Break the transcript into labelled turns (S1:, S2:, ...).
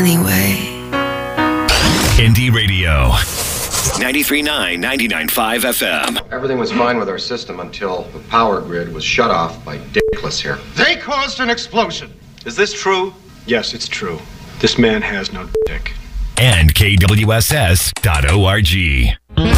S1: anyway.
S2: Indie Radio. 93.9, 99.5 FM.
S3: Everything was fine with our system until the power grid was shut off by Dickless here.
S4: They caused an explosion.
S5: Is this true?
S6: Yes, it's true. This man has no dick.
S2: And KWSS.org.